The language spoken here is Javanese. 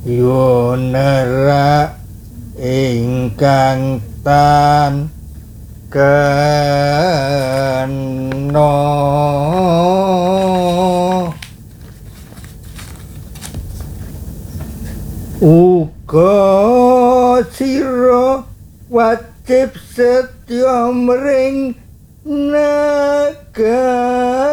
Yunara ingkang tan kena uga sira wajib setya mring negara